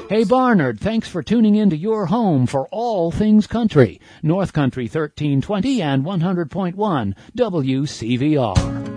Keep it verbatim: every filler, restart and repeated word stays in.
Hey Barnard, thanks for tuning into your home for all things country. North Country thirteen twenty and one hundred point one W C V R.